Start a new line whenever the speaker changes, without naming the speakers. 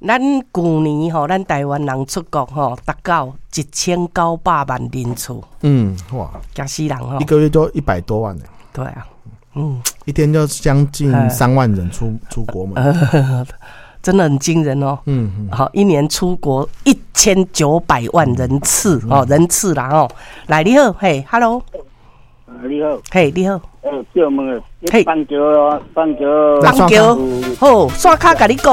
咱去年吼，咱台湾人出国吼，达到1900万人次。
哇，
惊死人吼！
一个月就100多万呢。
对啊，
一天就将近3万人出国嘛。
真的很惊人哦。好，一年出国1900万人次人次啦哦。来，你好，嘿 ，Hello。
你好，
嘿，你好。
小问啊，
嘿，
棒球，
好，山脚甲你讲